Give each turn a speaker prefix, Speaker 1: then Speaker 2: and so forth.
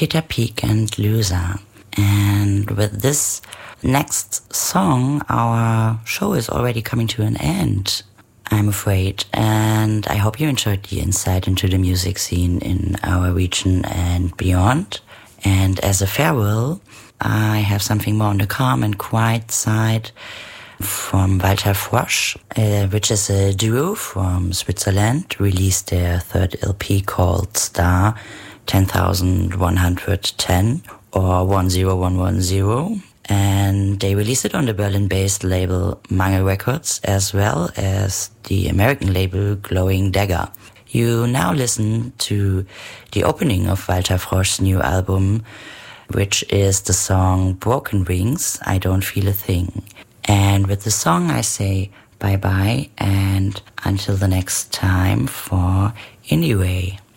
Speaker 1: Peter Peak and Loser. And with this next song, our show is already coming to an end, I'm afraid. And I hope you enjoyed the insight into the music scene in our region and beyond. And as a farewell, I have something more on the calm and quiet side from Walter Frosch, which is a duo from Switzerland, released their third LP called Star 10,110 or 10110. And they released it on the Berlin-based label Mangel Records as well as the American label Glowing Dagger. You now listen to the opening of Walter Frosch's new album, which is the song Broken Wings, I Don't Feel a Thing. And with the song I say bye-bye and until the next time for Indie Way.